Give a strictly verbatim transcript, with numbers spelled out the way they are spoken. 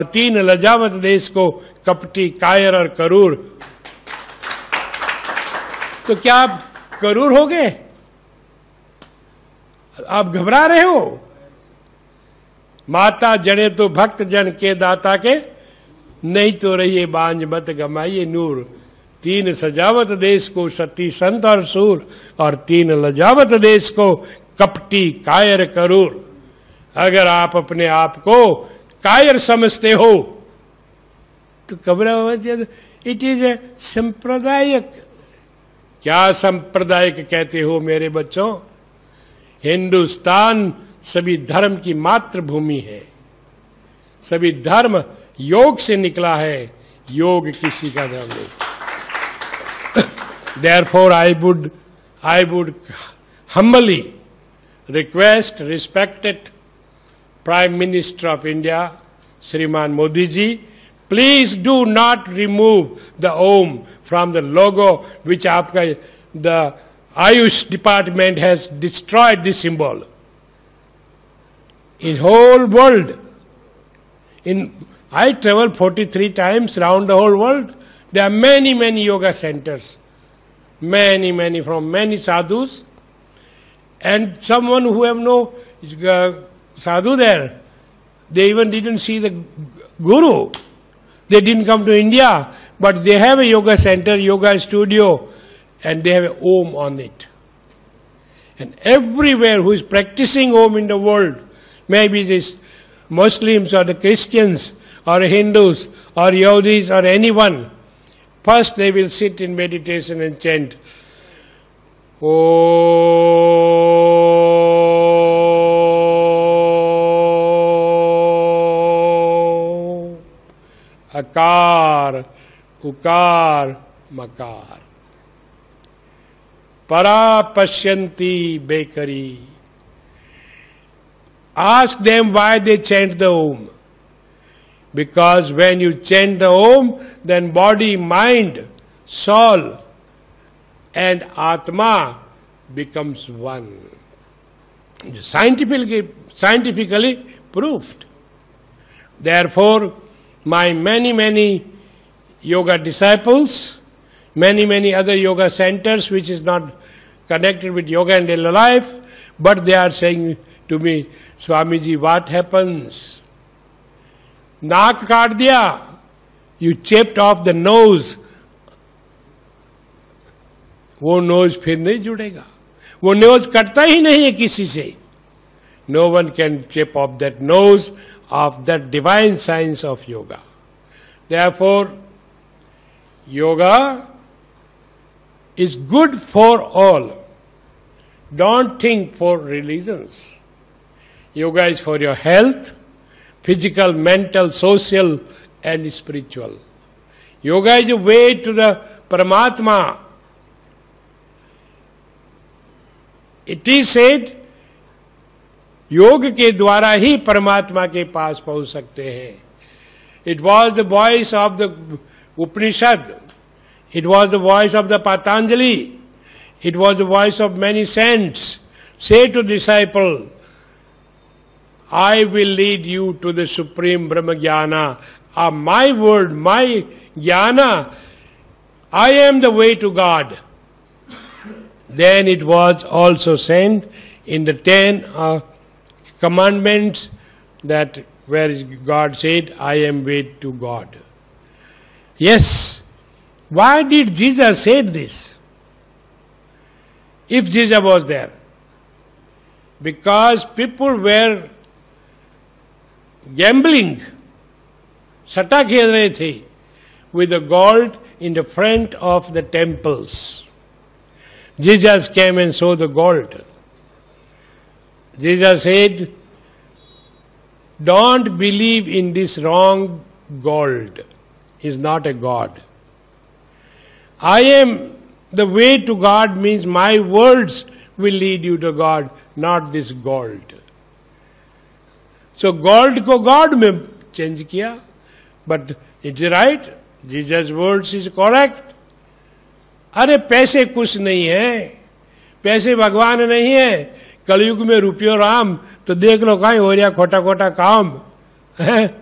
तीन लजावत देश को कपटी, कायर और करूर। तो क्या आप करूर हो गए? आप घबरा रहे हो? माता जड़े तो भक्त जन के दाता के, नहीं तो रहिए बांझ मत गमाइए नूर। तीन सजावत देश को सती संत और सूर, और तीन लजावत देश को कपटी, कायर, करूर। अगर आप अपने आप को कायर समझते हो तो घबराओ मत। It is a संप्रदायिक। क्या सांप्रदायिक कहते हो मेरे बच्चों? हिंदुस्तान सभी धर्म की मातृभूमि है। सभी धर्म योग से निकला है, योग किसी का धर्म नहीं। Therefore I would I would humbly request respected Prime Minister of India, Shriman Modi ji, please do not remove the Om from the logo which आपका the Ayush department has destroyed this symbol. In whole world, in I travel forty-three times around the whole world. There are many many yoga centers, many many from many sadhus, and someone who have no uh, sadhu there. They even didn't see the guru. They didn't come to India, but they have a yoga center, yoga studio, and they have an Om on it. And everywhere who is practicing Om in the world, maybe this Muslims or the Christians or Hindus or Yahudis or anyone, first they will sit in meditation and chant Om Akar Ukar Makar Para Pashyanti Bekari. Ask them why they chant the Om. Because when you chant the Om, then body, mind, soul and Atma becomes one. Scientifically, scientifically proved. Therefore, my many, many yoga disciples, many, many other yoga centers which is not connected with yoga and daily life, but they are saying to me, Swamiji, what happens? नाक काट दिया, you chipped off the nose, वो knows फिर नहीं जुड़ेगा। वो knows कटता ही नहीं है किसी से। No one can chip off that nose of that divine science of yoga. Therefore, yoga is good for all. Don't think for religions. Yoga is for your health, physical, mental, social and spiritual. Yoga is a way to the Paramatma. It is said, योग के द्वारा ही परमात्मा के पास पहुंच सकते हैं. It was the voice of the Upanishad. It was the voice of the Patanjali. It was the voice of many saints. Say to disciple, I will lead you to the supreme Brahma Jnana. Uh, my word, my Jnana, I am the way to God. Then it was also said in the ten uh, commandments that where God said, I am way to God. Yes. Why did Jesus say this? If Jesus was there. Because people were gambling, सट्टा खेल रहे थे with the gold in the front of the temples. Jesus came and saw the gold. Jesus said, don't believe in this wrong gold. He is not a God. I am the way to God means my words will lead you to God, not this gold. So gold को God में change किया, but it's right. Jesus' words is correct. अरे पैसे कुछ नहीं है, पैसे भगवान नहीं है. कलयुग में रुपयो राम, तो देख लो कहीं हो रहा खोटा खोटा काम है.